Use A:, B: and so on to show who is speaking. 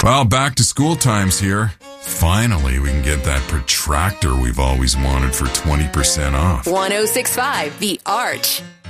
A: Well, back to school time's here. Finally, we can get that protractor we've always wanted for 20% off.
B: 1065 The Arch.